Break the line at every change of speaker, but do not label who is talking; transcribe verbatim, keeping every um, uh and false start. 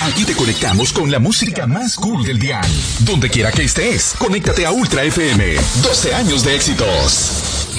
Aquí te conectamos con la música más cool del dial. Donde quiera que estés, conéctate a Ultra F M. doce años de éxitos.